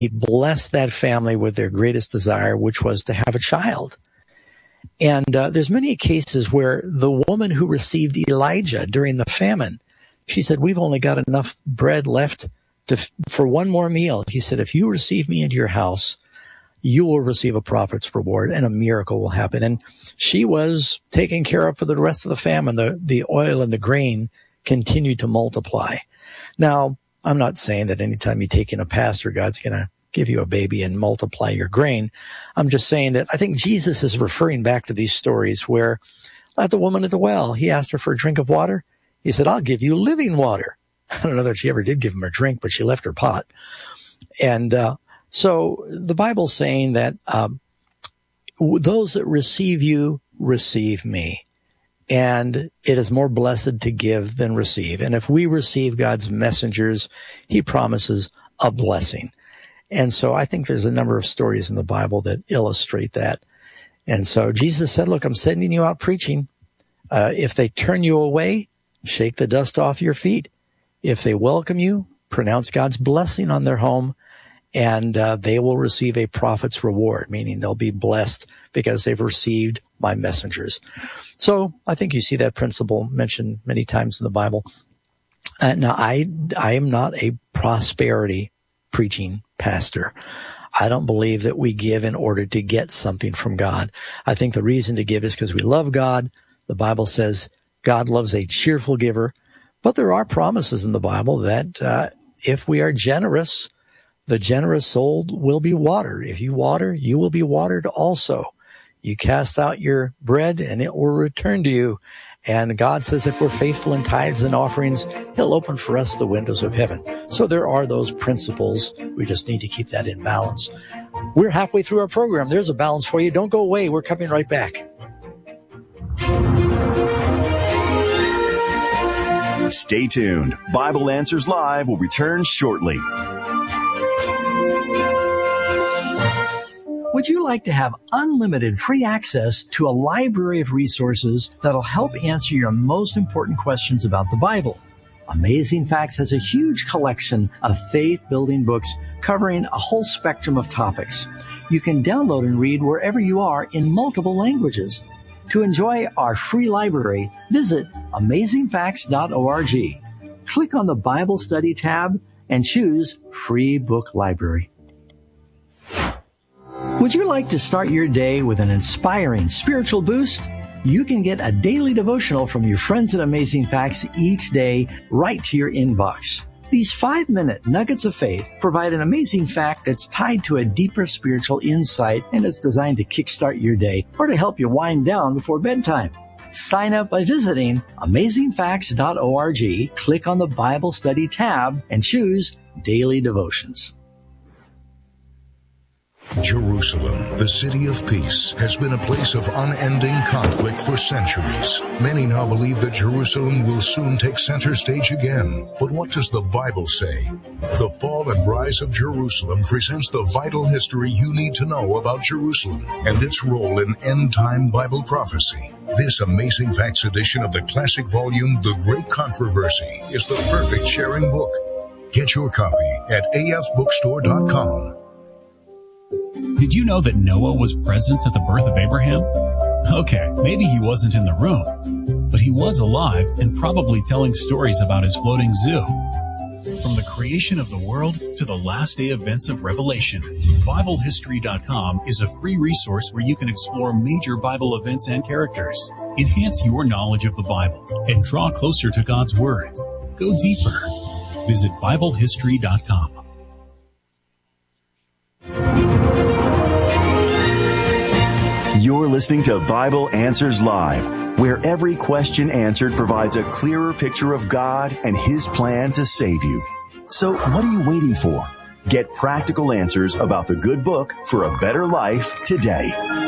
blessed that family with their greatest desire, which was to have a child. And there's many cases where the woman who received Elijah during the famine, she said, we've only got enough bread left for one more meal. He said, if you receive me into your house, you will receive a prophet's reward and a miracle will happen. And she was taken care of for the rest of the famine. The oil and the grain continued to multiply. Now, I'm not saying that anytime you take in a pastor, God's going to give you a baby and multiply your grain. I'm just saying that I think Jesus is referring back to these stories where, like the woman at the well, he asked her for a drink of water. He said, I'll give you living water. I don't know that she ever did give him a drink, but she left her pot. And so the Bible's saying that those that receive you, receive me. And it is more blessed to give than receive. And if we receive God's messengers, he promises a blessing. And so I think there's a number of stories in the Bible that illustrate that. And so Jesus said, look, I'm sending you out preaching. If they turn you away, shake the dust off your feet. If they welcome you, pronounce God's blessing on their home. And they will receive a prophet's reward, meaning they'll be blessed because they've received my messengers. So I think you see that principle mentioned many times in the Bible. Now, I am not a prosperity preaching pastor. I don't believe that we give in order to get something from God. I think the reason to give is because we love God. The Bible says God loves a cheerful giver. But there are promises in the Bible that if we are generous, the generous soul will be watered. If you water, you will be watered also. You cast out your bread and it will return to you. And God says if we're faithful in tithes and offerings, he'll open for us the windows of heaven. So there are those principles. We just need to keep that in balance. We're halfway through our program. There's a balance for you. Don't go away. We're coming right back. Stay tuned. Bible Answers Live will return shortly. Would you like to have unlimited free access to a library of resources that'll help answer your most important questions about the Bible? Amazing Facts has a huge collection of faith-building books covering a whole spectrum of topics. You can download and read wherever you are in multiple languages. To enjoy our free library, visit amazingfacts.org. Click on the Bible Study tab and choose Free Book Library. Would you like to start your day with an inspiring spiritual boost? You can get a daily devotional from your friends at Amazing Facts each day right to your inbox. These 5-minute nuggets of faith provide an amazing fact that's tied to a deeper spiritual insight, and it's designed to kickstart your day or to help you wind down before bedtime. Sign up by visiting amazingfacts.org, click on the Bible Study tab, and choose Daily Devotions. Jerusalem, the city of peace, has been a place of unending conflict for centuries. Many now believe that Jerusalem will soon take center stage again. But what does the Bible say? The Fall and Rise of Jerusalem presents the vital history you need to know about Jerusalem and its role in end-time Bible prophecy. This Amazing Facts edition of the classic volume, The Great Controversy, is the perfect sharing book. Get your copy at afbookstore.com. Did you know that Noah was present at the birth of Abraham? Okay, maybe he wasn't in the room, but he was alive and probably telling stories about his floating zoo. From the creation of the world to the last day events of Revelation, BibleHistory.com is a free resource where you can explore major Bible events and characters, enhance your knowledge of the Bible, and draw closer to God's Word. Go deeper. Visit BibleHistory.com. You're listening to Bible Answers Live, where every question answered provides a clearer picture of God and His plan to save you. So what are you waiting for? Get practical answers about the good book for a better life today.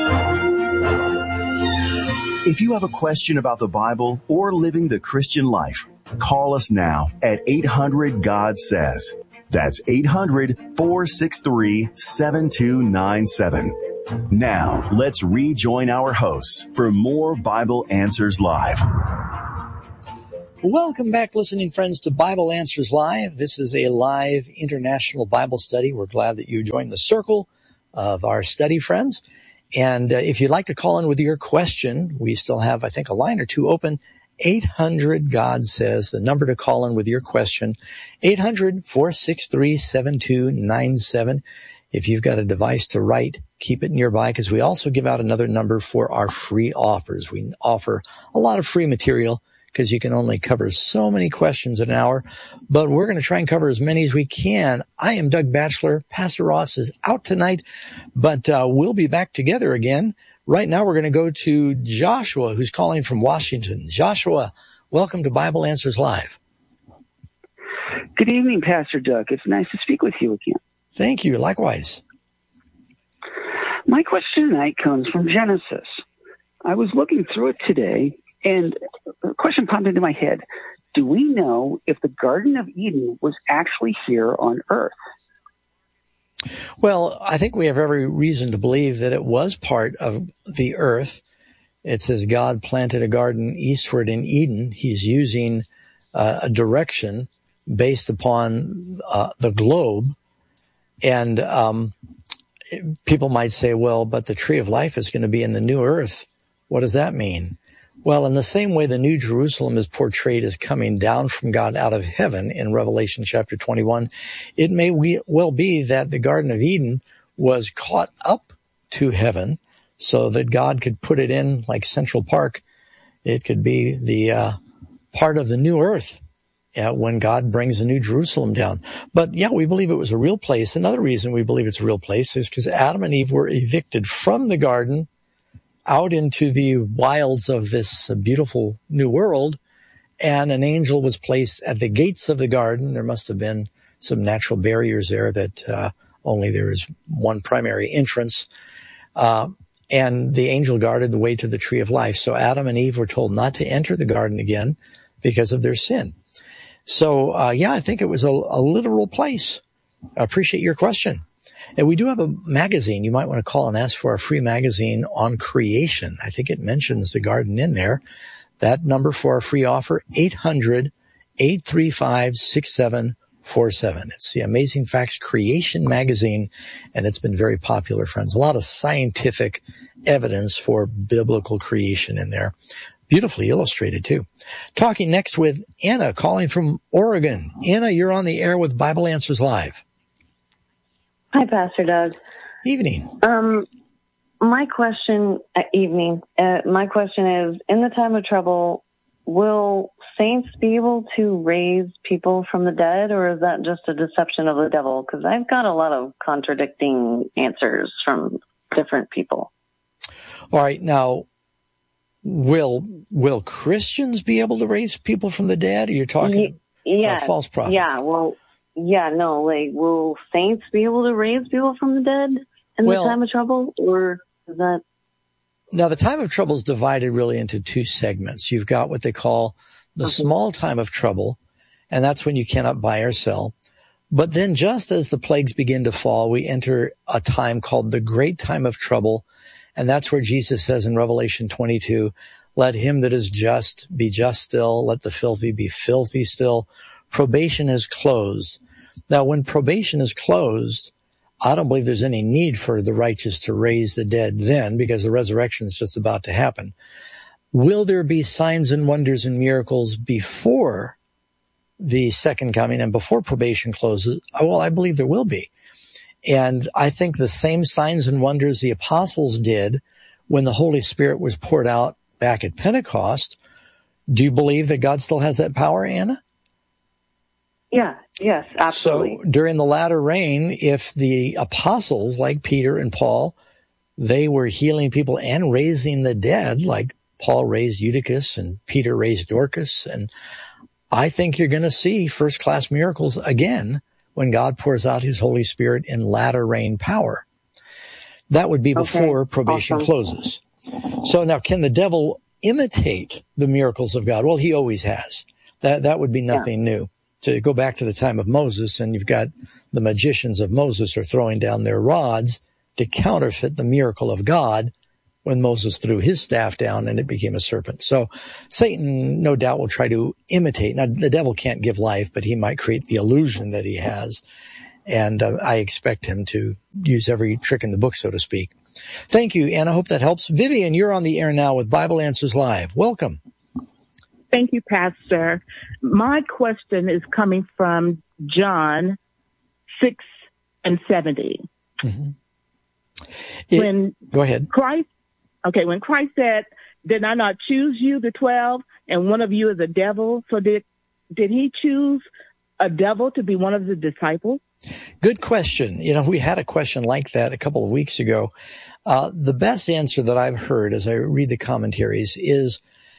If you have a question about the Bible or living the Christian life, call us now at 800-GOD-SAYS. That's 800-463-7297. Now, let's rejoin our hosts for more Bible Answers Live. Welcome back, listening friends, to Bible Answers Live. This is a live international Bible study. We're glad that you joined the circle of our study friends. And if you'd like to call in with your question, we still have, I think, a line or two open. 800 God Says, the number to call in with your question. 800-463-7297. If you've got a device to write, keep it nearby, because we also give out another number for our free offers. We offer a lot of free material because you can only cover so many questions in an hour, but we're going to try and cover as many as we can. I am Doug Batchelor. Pastor Ross is out tonight, but we'll be back together again. Right now we're going to go to Joshua, who's calling from Washington. Joshua, welcome to Bible Answers Live. Good evening, Pastor Doug. It's nice to speak with you again. Thank you. Likewise. My question tonight comes from Genesis. I was looking through it today, and a question popped into my head. Do we know if the Garden of Eden was actually here on earth? Well, I think we have every reason to believe that it was part of the earth. It says God planted a garden eastward in Eden. He's using a direction based upon the globe. And people might say, well, but the tree of life is going to be in the new earth. What does that mean? Well, in the same way the New Jerusalem is portrayed as coming down from God out of heaven in Revelation chapter 21, it may well be that the Garden of Eden was caught up to heaven so that God could put it in like Central Park. It could be the part of the new earth when God brings the New Jerusalem down. But yeah, we believe it was a real place. Another reason we believe it's a real place is because Adam and Eve were evicted from the garden out into the wilds of this beautiful new world, and an angel was placed at the gates of the garden. There must have been some natural barriers there that only there is one primary entrance, and the angel guarded the way to the tree of life. So Adam and Eve were told not to enter the garden again because of their sin. So yeah, I think it was a literal place. I appreciate your question. And we do have a magazine. You might want to call and ask for a free magazine on creation. I think it mentions the garden in there. That number for our free offer, 800-835-6747. It's the Amazing Facts Creation magazine, and it's been very popular, friends. A lot of scientific evidence for biblical creation in there. Beautifully illustrated, too. Talking next with Anna, calling from Oregon. Anna, you're on the air with Bible Answers Live. Hi, Pastor Doug. Evening. My question is, in the time of trouble, will saints be able to raise people from the dead, or is that just a deception of the devil? Because I've got a lot of contradicting answers from different people. All right. Now, will Christians be able to raise people from the dead? Or you're talking about false prophets? Yeah, well... Yeah, no, will saints be able to raise people from the dead in the time of trouble, or is that? Now, the time of trouble is divided really into two segments. You've got what they call the small time of trouble, and that's when you cannot buy or sell. But then just as the plagues begin to fall, we enter a time called the great time of trouble, and that's where Jesus says in Revelation 22, let him that is just be just still, let the filthy be filthy still. Probation is closed. Now, when probation is closed, I don't believe there's any need for the righteous to raise the dead then, because the resurrection is just about to happen. Will there be signs and wonders and miracles before the second coming and before probation closes? Well, I believe there will be. And I think the same signs and wonders the apostles did when the Holy Spirit was poured out back at Pentecost. Do you believe that God still has that power, Anna? Yeah, yes, absolutely. So during the latter rain, if the apostles like Peter and Paul, they were healing people and raising the dead, like Paul raised Eutychus and Peter raised Dorcas, and I think you're going to see first-class miracles again when God pours out his Holy Spirit in latter rain power. That would be before probation closes. So now, can the devil imitate the miracles of God? Well, he always has. That would be nothing new. To go back to the time of Moses, and you've got the magicians of Moses are throwing down their rods to counterfeit the miracle of God when Moses threw his staff down and it became a serpent. So Satan, no doubt, will try to imitate. Now, the devil can't give life, but he might create the illusion that he has. And I expect him to use every trick in the book, so to speak. Thank you, and I hope that helps. Vivian, you're on the air now with Bible Answers Live. Welcome. Thank you, Pastor. My question is coming from John 6:70. Mm-hmm. Go ahead. When Christ said, "Did I not choose you, the 12, and one of you is a devil?" So did he choose a devil to be one of the disciples? Good question. We had a question like that a couple of weeks ago. The best answer that I've heard as I read the commentaries is,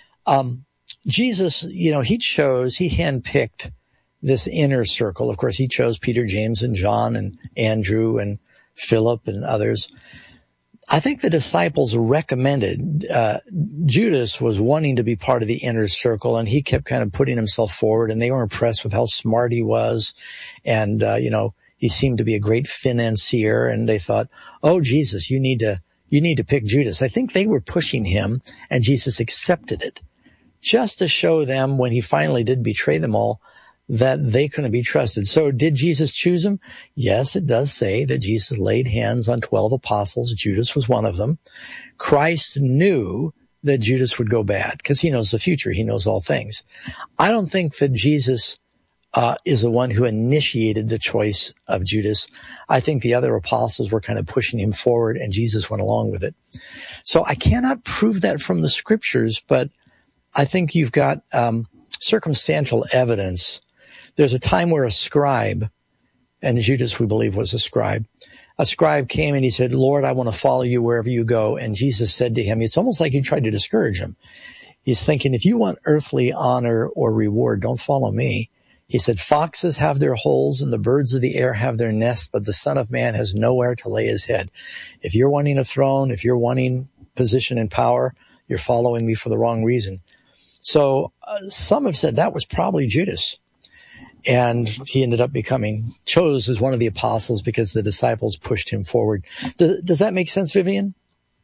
Jesus, he handpicked this inner circle. Of course, he chose Peter, James, and John, and Andrew, and Philip, and others. I think the disciples recommended, Judas was wanting to be part of the inner circle, and he kept kind of putting himself forward, and they were impressed with how smart he was. And, he seemed to be a great financier, and they thought, oh, Jesus, you need to pick Judas. I think they were pushing him, and Jesus accepted it just to show them when he finally did betray them all that they couldn't be trusted. So did Jesus choose them? Yes, it does say that Jesus laid hands on 12 apostles. Judas was one of them. Christ knew that Judas would go bad because he knows the future. He knows all things. I don't think that Jesus is the one who initiated the choice of Judas. I think the other apostles were kind of pushing him forward, and Jesus went along with it. So I cannot prove that from the scriptures, but I think you've got circumstantial evidence. There's a time where a scribe, and Judas, we believe, was a scribe came and he said, Lord, I want to follow you wherever you go. And Jesus said to him, it's almost like he tried to discourage him. He's thinking, if you want earthly honor or reward, don't follow me. He said, foxes have their holes and the birds of the air have their nests, but the Son of Man has nowhere to lay his head. If you're wanting a throne, if you're wanting position and power, you're following me for the wrong reason. So some have said that was probably Judas. And he ended up chose as one of the apostles because the disciples pushed him forward. Does that make sense, Vivian?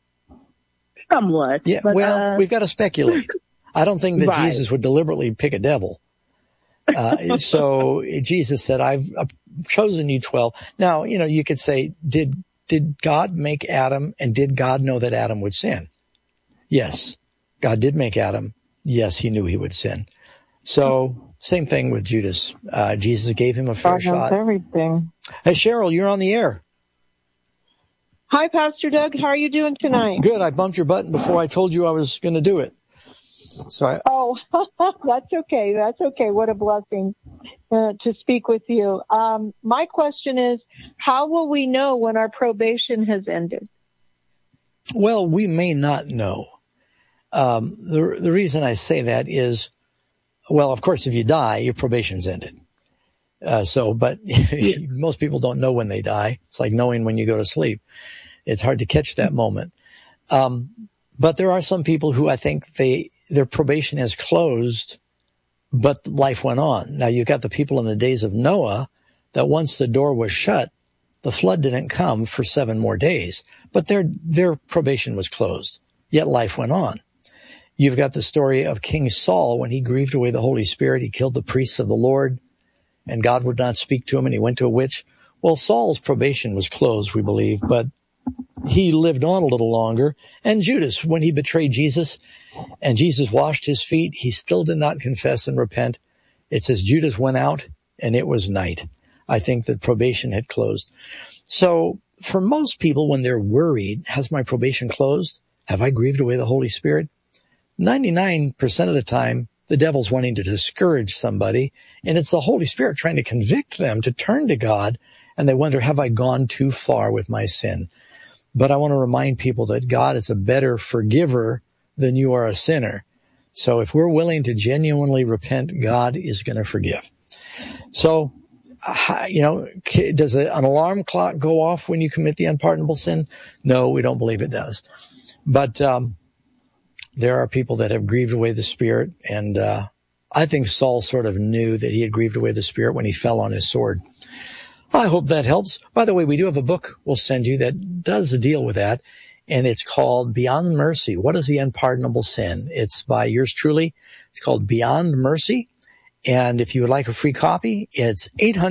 Somewhat. Yeah. But, we've got to speculate. I don't think that right. Jesus would deliberately pick a devil. So Jesus said, I've chosen you 12. Now, you could say, did God make Adam, and did God know that Adam would sin? Yes. God did make Adam. Yes, he knew he would sin. So same thing with Judas. Jesus gave him a fair shot. Everything. Hey, Cheryl, you're on the air. Hi, Pastor Doug. How are you doing tonight? Good. I bumped your button before I told you I was going to do it. So that's okay. That's okay. What a blessing to speak with you. My question is, how will we know when our probation has ended? Well, we may not know. The reason I say that is, well, of course, if you die, your probation's ended. But most people don't know when they die. It's like knowing when you go to sleep. It's hard to catch that moment. But there are some people who I think their probation has closed, but life went on. Now you've got the people in the days of Noah that once the door was shut, the flood didn't come for 7 more days, but their probation was closed, yet life went on. You've got the story of King Saul when he grieved away the Holy Spirit. He killed the priests of the Lord, and God would not speak to him, and he went to a witch. Well, Saul's probation was closed, we believe, but he lived on a little longer. And Judas, when he betrayed Jesus and Jesus washed his feet, he still did not confess and repent. It says Judas went out and it was night. I think that probation had closed. So for most people, when they're worried, has my probation closed? Have I grieved away the Holy Spirit? 99% of the time, the devil's wanting to discourage somebody, and it's the Holy Spirit trying to convict them to turn to God, and they wonder, have I gone too far with my sin? But I want to remind people that God is a better forgiver than you are a sinner. So if we're willing to genuinely repent, God is going to forgive. So, does an alarm clock go off when you commit the unpardonable sin? No, we don't believe it does. But there are people that have grieved away the Spirit, and I think Saul sort of knew that he had grieved away the Spirit when he fell on his sword. I hope that helps. By the way, we do have a book we'll send you that does deal with that. and it's called Beyond Mercy. What is the Unpardonable Sin? It's by yours truly. It's called Beyond Mercy. And if you would like a free copy, it's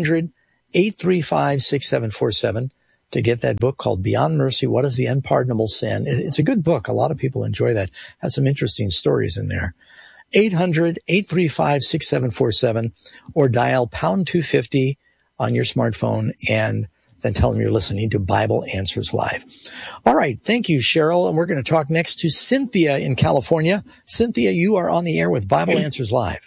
800-835-6747 to get that book called Beyond Mercy. What is the Unpardonable Sin? It's a good book. A lot of people enjoy that. Has some interesting stories in there. 800-835-6747 or dial pound 250 on your smartphone and then tell them you're listening to Bible Answers Live. All right. Thank you, Cheryl. And we're going to talk next to Cynthia in California. Cynthia, you are on the air with Bible Answers Live.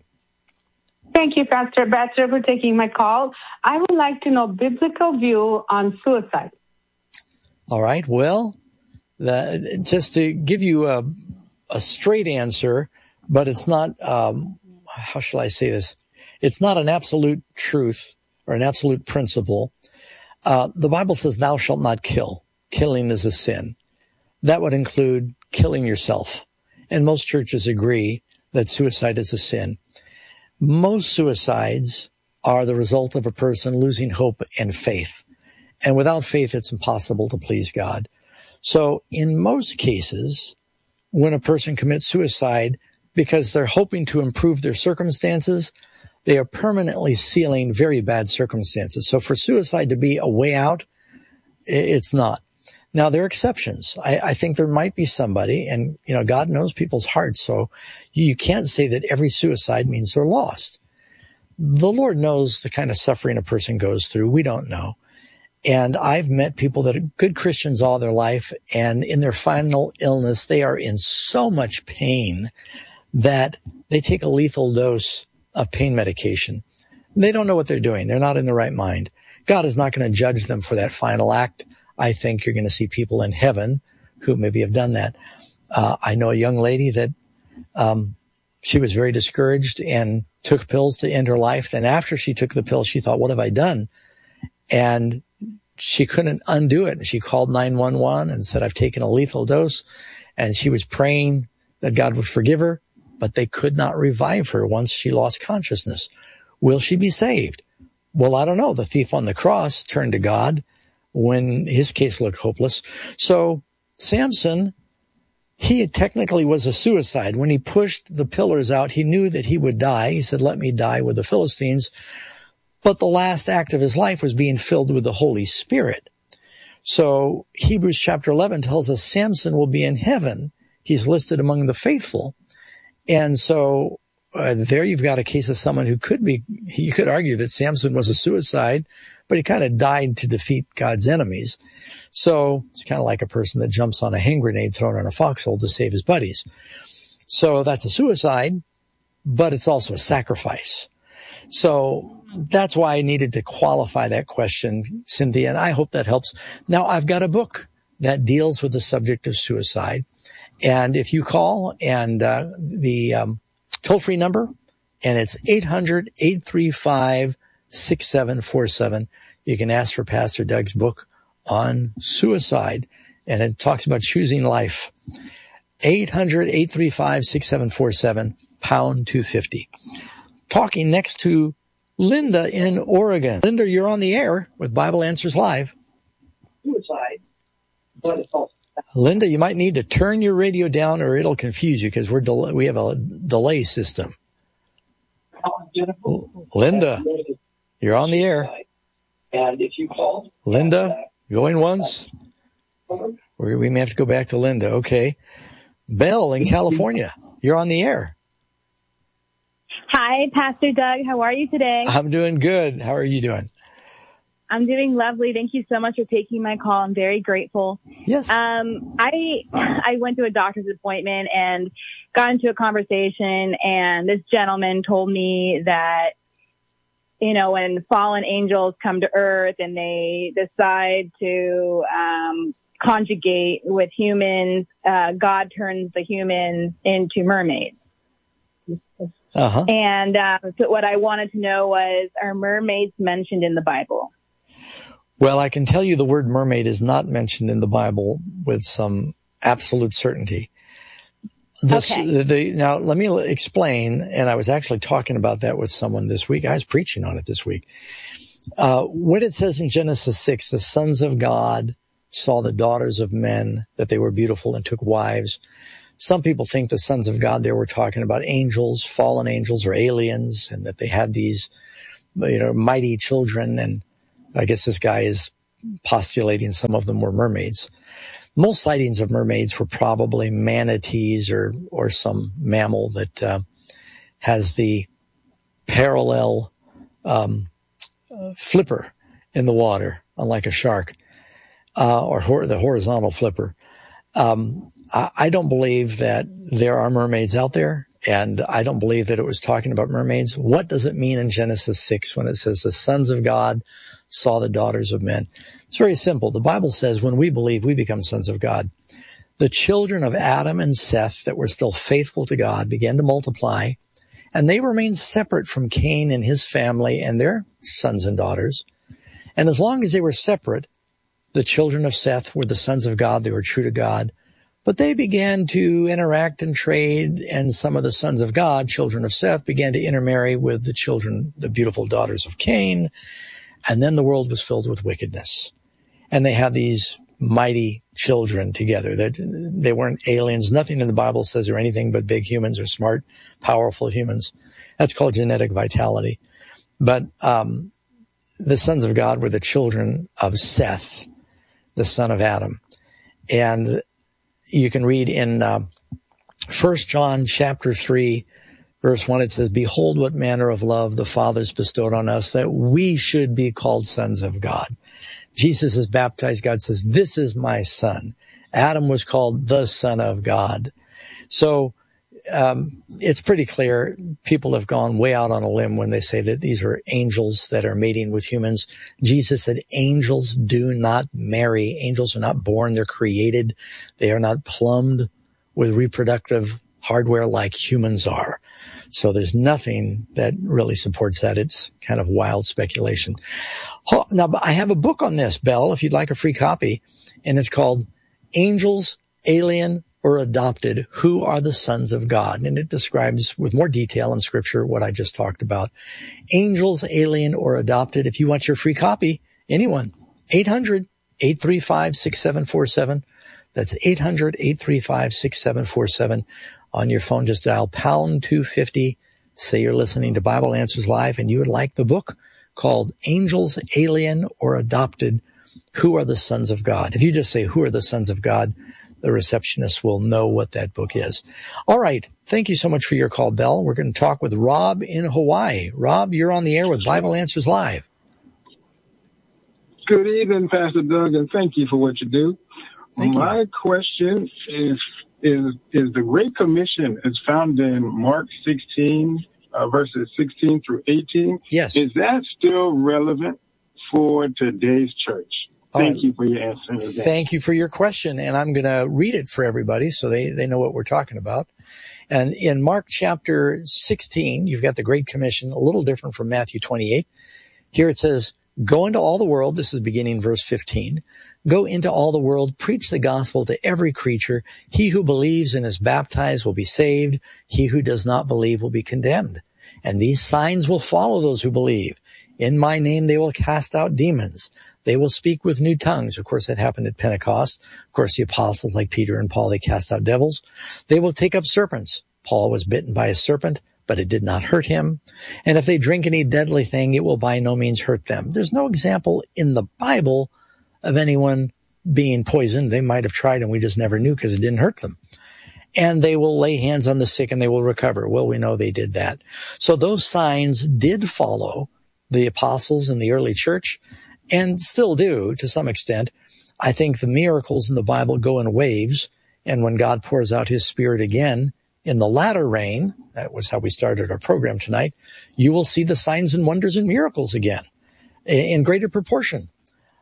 Thank you, Pastor Batcher, for taking my call. I would like to know biblical view on suicide. All right. Well, just to give you a straight answer, but it's not, how shall I say this? It's not an absolute truth or an absolute principle. The Bible says, thou shalt not kill. Killing is a sin. That would include killing yourself. And most churches agree that suicide is a sin. Most suicides are the result of a person losing hope and faith. And without faith, it's impossible to please God. So in most cases, when a person commits suicide because they're hoping to improve their circumstances, they are permanently sealing very bad circumstances. So for suicide to be a way out, it's not. Now, there are exceptions. I think there might be somebody, and, God knows people's hearts, so you can't say that every suicide means they're lost. The Lord knows the kind of suffering a person goes through. We don't know. And I've met people that are good Christians all their life, and in their final illness, they are in so much pain that they take a lethal dose of pain medication. They don't know what they're doing. They're not in the right mind. God is not going to judge them for that final act. I think you're going to see people in heaven who maybe have done that. I know a young lady that she was very discouraged and took pills to end her life. Then after she took the pill, she thought, what have I done? And she couldn't undo it. She called 911 and said, I've taken a lethal dose. And she was praying that God would forgive her, but they could not revive her once she lost consciousness. Will she be saved? Well, I don't know. The thief on the cross turned to God when his case looked hopeless. So Samson, he technically was a suicide. When he pushed the pillars out, he knew that he would die. He said, let me die with the Philistines. But the last act of his life was being filled with the Holy Spirit. So Hebrews chapter 11 tells us Samson will be in heaven. He's listed among the faithful. And so there you've got a case of someone who you could argue that Samson was a suicide, but he kind of died to defeat God's enemies. So it's kind of like a person that jumps on a hand grenade thrown in a foxhole to save his buddies. So that's a suicide, but it's also a sacrifice. So that's why I needed to qualify that question, Cynthia, and I hope that helps. Now, I've got a book that deals with the subject of suicide. And if you call and the toll-free number, and it's 800-835-6747, you can ask for Pastor Doug's book on suicide, and it talks about choosing life. 800-835-6747, pound 250. Talking next to Linda in Oregon. Linda, you're on the air with Bible Answers Live. Suicide, but it's also Linda, you might need to turn your radio down or it'll confuse you because we have a delay system. Linda, you're on the air. And if you call, Linda, going once. We may have to go back to Linda. Okay. Belle in California, you're on the air. Hi, Pastor Doug. How are you today? I'm doing good. How are you doing? I'm doing lovely. Thank you so much for taking my call. I'm very grateful. Yes. I went to a doctor's appointment and got into a conversation, and this gentleman told me that, when fallen angels come to earth and they decide to conjugate with humans, God turns the humans into mermaids. Uh-huh. And so what I wanted to know was, are mermaids mentioned in the Bible? Well, I can tell you the word mermaid is not mentioned in the Bible with some absolute certainty. Now, let me explain, and I was actually talking about that with someone this week. I was preaching on it this week. What it says in Genesis 6, the sons of God saw the daughters of men, that they were beautiful, and took wives. Some people think the sons of God there were talking about angels, fallen angels or aliens, and that they had these, mighty children. And I guess this guy is postulating some of them were mermaids. Most sightings of mermaids were probably manatees or some mammal that has the parallel flipper in the water, unlike a shark, or the horizontal flipper. I don't believe that there are mermaids out there, and I don't believe that it was talking about mermaids. What does it mean in Genesis 6 when it says the sons of God saw the daughters of men? It's very simple. The Bible says when we believe, we become sons of God. The children of Adam and Seth that were still faithful to God began to multiply, and they remained separate from Cain and his family and their sons and daughters. And as long as they were separate, the children of Seth were the sons of God. They were true to God. But they began to interact and trade, and some of the sons of God, children of Seth, began to intermarry with the beautiful daughters of Cain. And then the world was filled with wickedness. And they had these mighty children together. They weren't aliens. Nothing in the Bible says they're anything but big humans or smart, powerful humans. That's called genetic vitality. But the sons of God were the children of Seth, the son of Adam. And you can read in 1 John chapter 3, verse 1, it says, "Behold what manner of love the Father's bestowed on us, that we should be called sons of God." Jesus is baptized. God says, "This is my son." Adam was called the Son of God. So it's pretty clear. People have gone way out on a limb when they say that these are angels that are mating with humans. Jesus said angels do not marry. Angels are not born. They're created. They are not plumbed with reproductive hardware like humans are. So there's nothing that really supports that. It's kind of wild speculation. Now, I have a book on this, Belle, if you'd like a free copy, and it's called Angels, Alien, or Adopted, Who Are the Sons of God? And it describes with more detail in Scripture what I just talked about. Angels, Alien, or Adopted. If you want your free copy, anyone, 800-835-6747. That's 800-835-6747. On your phone, just dial pound 250. Say you're listening to Bible Answers Live and you would like the book called Angels, Alien, or Adopted, Who Are the Sons of God? If you just say, Who Are the Sons of God? The receptionist will know what that book is. All right. Thank you so much for your call, Belle. We're going to talk with Rob in Hawaii. Rob, you're on the air with Bible Answers Live. Good evening, Pastor Doug, and thank you for what you do. My question is the Great Commission is found in Mark 16, verses 16 through 18. Yes. Is that still relevant for today's church? Thank you for your answer. Thank you for your question, and I'm going to read it for everybody so they know what we're talking about. And in Mark chapter 16, you've got the Great Commission, a little different from Matthew 28. Here it says, "Go into all the world," this is beginning verse 15, "Go into all the world, preach the gospel to every creature. He who believes and is baptized will be saved. He who does not believe will be condemned. And these signs will follow those who believe. In my name they will cast out demons. They will speak with new tongues." Of course, that happened at Pentecost. Of course, the apostles like Peter and Paul, they cast out devils. "They will take up serpents." Paul was bitten by a serpent, but it did not hurt him. "And if they drink any deadly thing, it will by no means hurt them." There's no example in the Bible of anyone being poisoned. They might have tried and we just never knew because it didn't hurt them. "And they will lay hands on the sick and they will recover." Well, we know they did that. So those signs did follow the apostles in the early church and still do to some extent. I think the miracles in the Bible go in waves. And when God pours out his Spirit again in the latter rain, that was how we started our program tonight, you will see the signs and wonders and miracles again in greater proportion.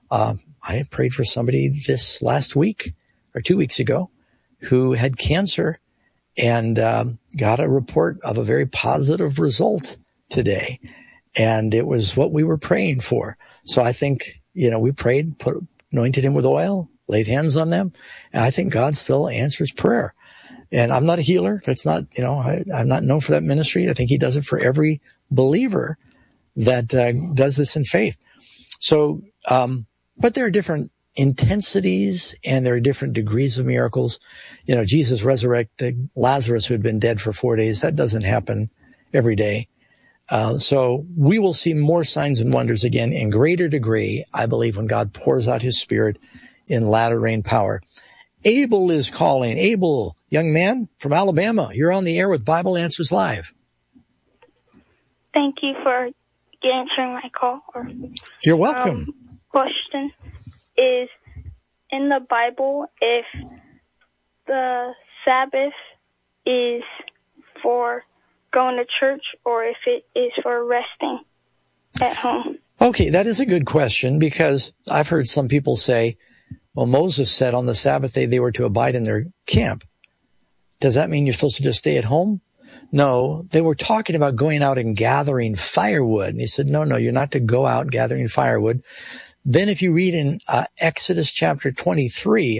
I prayed for somebody this last week or 2 weeks ago who had cancer and got a report of a very positive result today. And it was what we were praying for. So I think, we prayed, anointed him with oil, laid hands on them. And I think God still answers prayer. And I'm not a healer. That's not, I'm not known for that ministry. I think he does it for every believer that does this in faith. So, but there are different intensities and there are different degrees of miracles. You know, Jesus resurrected Lazarus who had been dead for 4 days. That doesn't happen every day. So we will see more signs and wonders again in greater degree, I believe, when God pours out his Spirit in latter rain power. Abel is calling. Abel, young man from Alabama, you're on the air with Bible Answers Live. Thank you for answering my call. You're welcome. Question is, in the Bible, if the Sabbath is for going to church or if it is for resting at home? Okay, that is a good question, because I've heard some people say, well, Moses said on the Sabbath day they were to abide in their camp. Does that mean you're supposed to just stay at home? No, they were talking about going out and gathering firewood. And he said, no, you're not to go out gathering firewood. Then if you read in Leviticus chapter 23,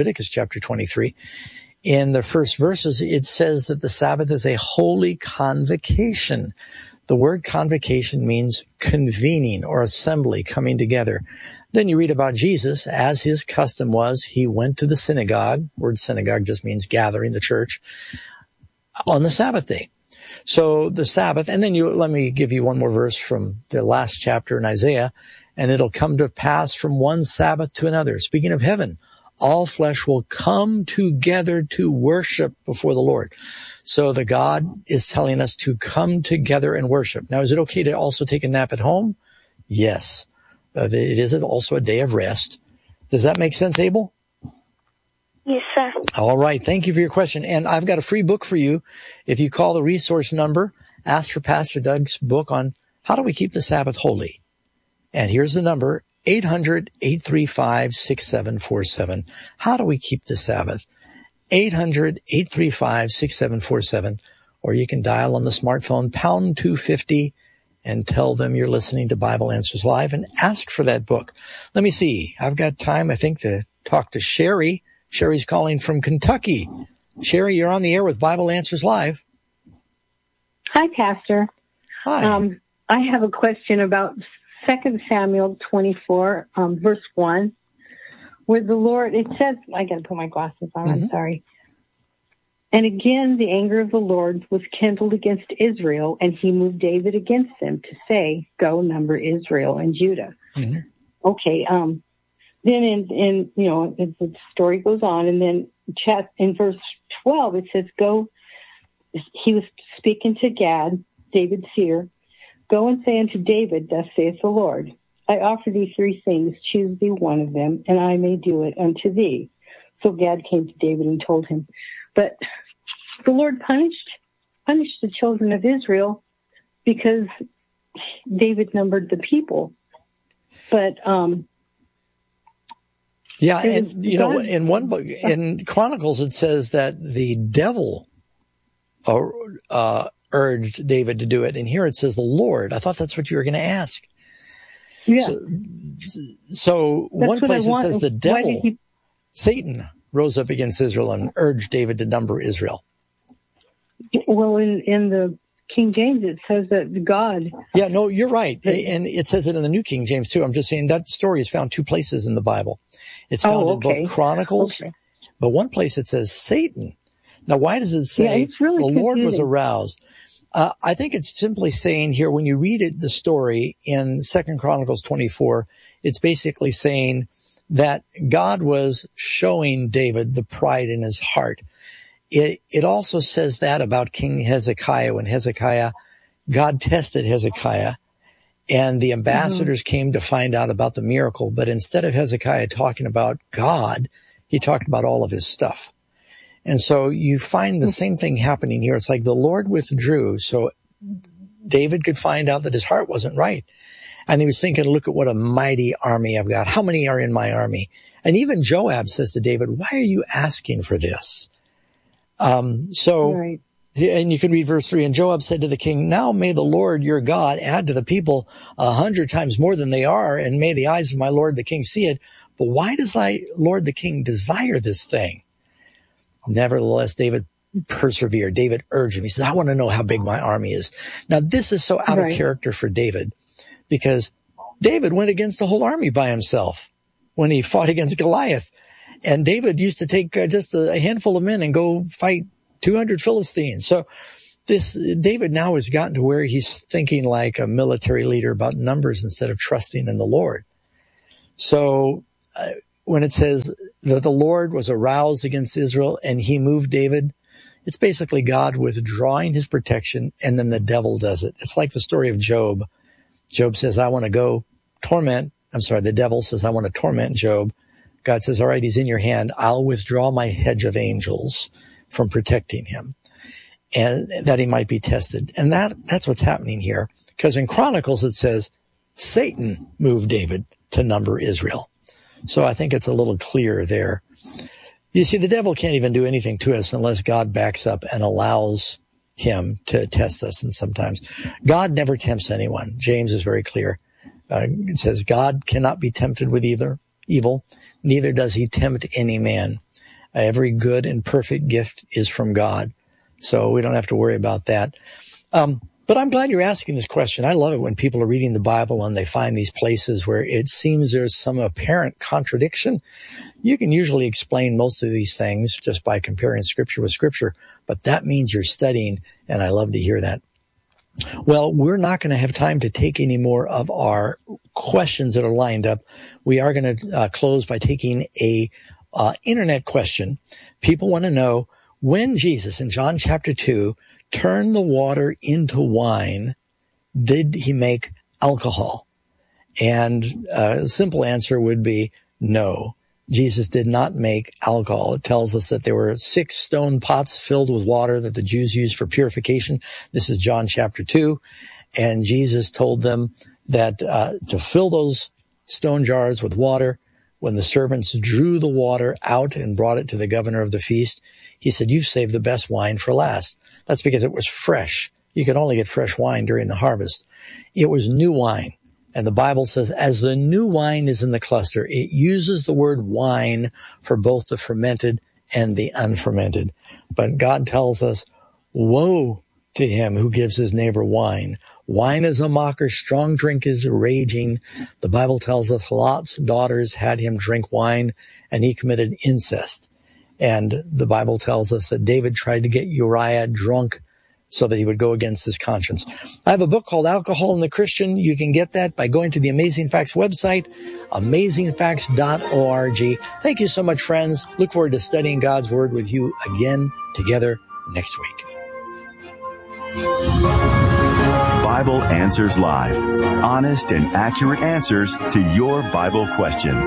in the first verses, it says that the Sabbath is a holy convocation. The word convocation means convening or assembly, coming together. Then you read about Jesus, as his custom was, he went to the synagogue. Word synagogue just means gathering, the church, on the Sabbath day. So the Sabbath, and then let me give you one more verse from the last chapter in Isaiah, and it'll come to pass from one Sabbath to another. Speaking of heaven, all flesh will come together to worship before the Lord. So the God is telling us to come together and worship. Now, is it okay to also take a nap at home? Yes. It is also a day of rest. Does that make sense, Abel? Yes, sir. All right. Thank you for your question. And I've got a free book for you. If you call the resource number, ask for Pastor Doug's book on how do we keep the Sabbath holy. And here's the number, 800-835-6747. How do we keep the Sabbath? 800-835-6747. Or you can dial on the smartphone, pound 250, and tell them you're listening to Bible Answers Live and ask for that book. Let me see. I've got time, I think, to talk to Sherry. Sherry's calling from Kentucky. Sherry, you're on the air with Bible Answers Live. Hi, Pastor. Hi. I have a question about 2 Samuel 24, verse 1, where the Lord, it says, I got to put my glasses on, I'm sorry. And again, the anger of the Lord was kindled against Israel, and he moved David against them to say, go number Israel and Judah. Okay. Then the story goes on, and then in verse 12, it says, he was speaking to Gad, David's seer, go and say unto David, thus saith the Lord, I offer thee 3 things, choose thee one of them, and I may do it unto thee. So Gad came to David and told him. But the Lord punished the children of Israel because David numbered the people. But and in one book, in Chronicles, it says that the devil urged David to do it, and here it says the Lord. I thought that's what you were going to ask. Yeah. So one place it says the devil, Satan, rose up against Israel and urged David to number Israel. Well, in the King James, it says that God. Yeah, no, you're right. And it says it in the New King James, too. I'm just saying that story is found 2 places in the Bible. It's found in both Chronicles, but one place it says Satan. Now, why does it say the Lord was aroused? I think it's simply saying here, when you read it, the story in 2 Chronicles 24, it's basically saying that God was showing David the pride in his heart. It also says that about King Hezekiah. When Hezekiah, God tested Hezekiah, and the ambassadors came to find out about the miracle. But instead of Hezekiah talking about God, he talked about all of his stuff. And so you find the same thing happening here. It's like the Lord withdrew so David could find out that his heart wasn't right. And he was thinking, look at what a mighty army I've got. How many are in my army? And even Joab says to David, why are you asking for this? And you can read verse 3, and Joab said to the king, now may the Lord your God add to the people 100 times more than they are, and may the eyes of my Lord the king see it. But why does my Lord the king desire this thing? Nevertheless, David persevered. David urged him. He said, I want to know how big my army is. Now, this is so out of character for David, because David went against the whole army by himself. when he fought against Goliath. And David used to take just a handful of men and go fight 200 Philistines. So David now has gotten to where he's thinking like a military leader about numbers instead of trusting in the Lord. So when it says that the Lord was aroused against Israel and he moved David, it's basically God withdrawing his protection, and then the devil does it. It's like the story of Job. Job says, the devil says, I want to torment Job. God says, all right, he's in your hand. I'll withdraw my hedge of angels from protecting him, and that he might be tested. And that's what's happening here. Because in Chronicles, it says, Satan moved David to number Israel. So I think it's a little clearer there. You see, the devil can't even do anything to us unless God backs up and allows him to test us. And sometimes God never tempts anyone. James is very clear. It says, God cannot be tempted with evil, neither does he tempt any man. Every good and perfect gift is from God. So we don't have to worry about that. But I'm glad you're asking this question. I love it when people are reading the Bible and they find these places where it seems there's some apparent contradiction. You can usually explain most of these things just by comparing Scripture with Scripture, but that means you're studying, and I love to hear that. Well, we're not going to have time to take any more of our questions that are lined up. We are going to close by taking a internet question. People want to know, when Jesus in John chapter 2 turned the water into wine, did he make alcohol? And a simple answer would be no. Jesus did not make alcohol. It tells us that there were 6 stone pots filled with water that the Jews used for purification. This is John chapter 2. And Jesus told them that to fill those stone jars with water. When the servants drew the water out and brought it to the governor of the feast, he said, you've saved the best wine for last. That's because it was fresh. You could only get fresh wine during the harvest. It was new wine. And the Bible says, as the new wine is in the cluster, it uses the word wine for both the fermented and the unfermented. But God tells us, woe to him who gives his neighbor wine. Wine is a mocker, strong drink is raging. The Bible tells us Lot's daughters had him drink wine, and he committed incest. And the Bible tells us that David tried to get Uriah drunk so that he would go against his conscience. I have a book called Alcohol and the Christian. You can get that by going to the Amazing Facts website, amazingfacts.org. Thank you so much, friends. Look forward to studying God's Word with you again together next week. Bible Answers Live. Honest and accurate answers to your Bible questions.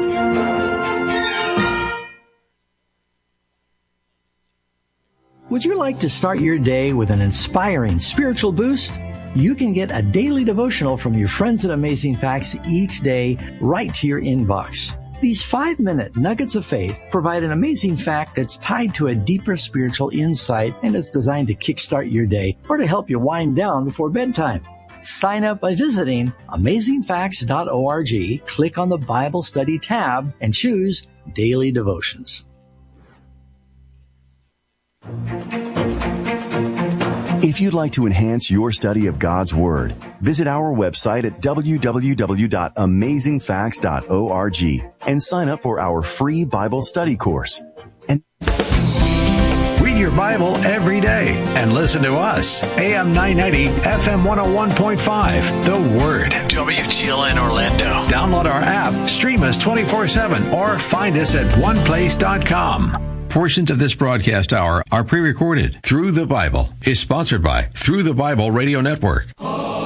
Would you like to start your day with an inspiring spiritual boost? You can get a daily devotional from your friends at Amazing Facts each day right to your inbox. These 5-minute nuggets of faith provide an amazing fact that's tied to a deeper spiritual insight, and it's designed to kickstart your day or to help you wind down before bedtime. Sign up by visiting amazingfacts.org, click on the Bible Study tab, and choose Daily Devotions. If you'd like to enhance your study of God's Word, visit our website at www.amazingfacts.org and sign up for our free Bible study course. And read your Bible every day and listen to us. AM 990, FM 101.5, The Word. WGLN Orlando. Download our app, stream us 24/7, or find us at oneplace.com. Portions of this broadcast hour are pre-recorded. Through the Bible is sponsored by Through the Bible Radio Network.